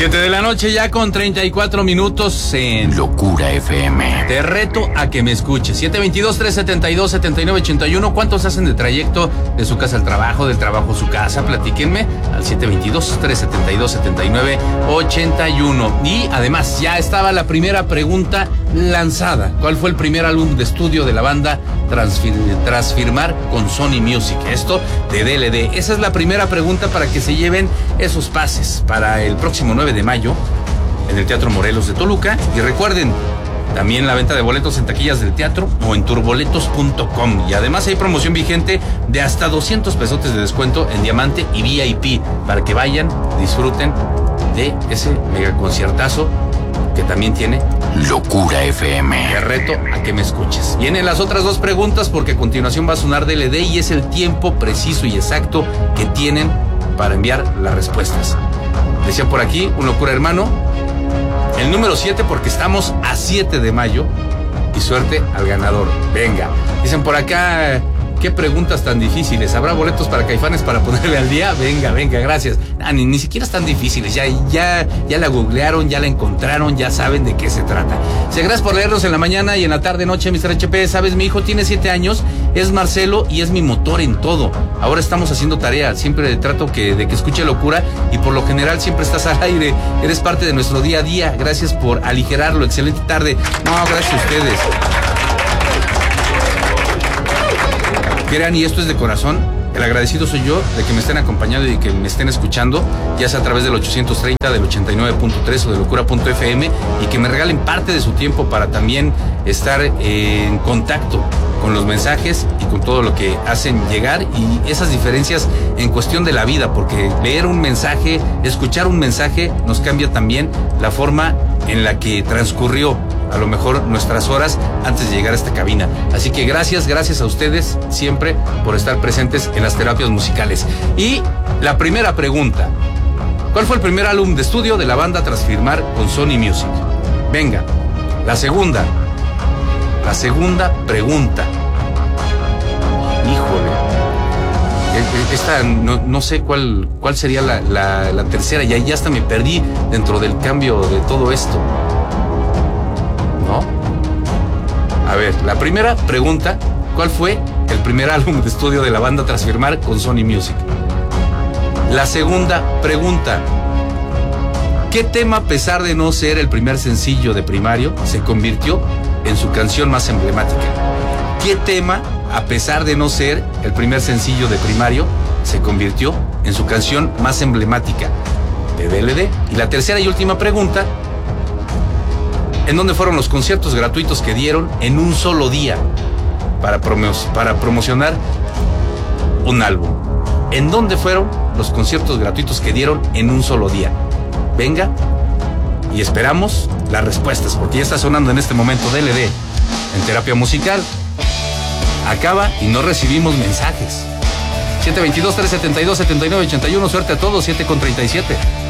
7 de la noche ya con 34 minutos en Locura FM. Te reto a que me escuches. 722-372-7981. ¿Cuántos hacen de trayecto de su casa al trabajo, del trabajo a su casa? Platíquenme al 722-372-7981. Y además ya estaba la primera pregunta lanzada. ¿Cuál fue el primer álbum de estudio de la banda tras firmar con Sony Music? Esto de DLD. Esa es la primera pregunta para que se lleven esos pases para el próximo 9 de mayo en el Teatro Morelos de Toluca. Y recuerden, también la venta de boletos en taquillas del teatro o en turboletos.com. Y además hay promoción vigente de hasta 200 pesotes de descuento en Diamante y VIP para que vayan, disfruten de ese mega conciertazo que también tiene Locura FM. Te reto a que me escuches. Vienen las otras dos preguntas porque a continuación va a sonar DLD y es el tiempo preciso y exacto que tienen para enviar las respuestas. Decía por aquí, un locura hermano, el número 7 porque estamos a 7 de mayo y suerte al ganador. Venga, dicen por acá, qué preguntas tan difíciles. ¿Habrá boletos para Caifanes para ponerle al día? Venga, gracias. Ni siquiera están difíciles, ya la googlearon, ya la encontraron, ya saben de qué se trata. Gracias por leernos en la mañana y en la tarde noche, Mr. HP. Sabes, mi hijo tiene 7 años, es Marcelo y es mi motor en todo. Ahora estamos haciendo tarea, siempre trato de que escuche Locura y por lo general siempre estás al aire. Eres parte de nuestro día a día. Gracias por aligerarlo. Excelente tarde. No, gracias a ustedes. Crean, y esto es de corazón, el agradecido soy yo de que me estén acompañando y que me estén escuchando, ya sea a través del 830, del 89.3 o de locura.fm, y que me regalen parte de su tiempo para también estar en contacto con los mensajes y con todo lo que hacen llegar y esas diferencias en cuestión de la vida, porque leer un mensaje, escuchar un mensaje nos cambia también la forma en la que transcurrió a lo mejor nuestras horas antes de llegar a esta cabina. Así que gracias a ustedes siempre por estar presentes en las terapias musicales. Y la primera pregunta, ¿cuál fue el primer álbum de estudio de la banda tras firmar con Sony Music? Venga, la segunda pregunta. Híjole, esta no sé cuál sería la tercera, ya hasta me perdí dentro del cambio de todo esto. ¿No? A ver, la primera pregunta, ¿cuál fue el primer álbum de estudio de la banda tras firmar con Sony Music? La segunda pregunta, ¿qué tema, a pesar de no ser el primer sencillo de Primario, se convirtió en su canción más emblemática? ¿Qué tema, a pesar de no ser el primer sencillo de Primario, se convirtió en su canción más emblemática de DLD? Y la tercera y última pregunta, ¿en dónde fueron los conciertos gratuitos que dieron en un solo día para promocionar un álbum? ¿En dónde fueron los conciertos gratuitos que dieron en un solo día? Venga, y esperamos las respuestas, porque ya está sonando en este momento DLD en terapia musical. Acaba y no recibimos mensajes. 722-372-7981, suerte a todos, 7:37.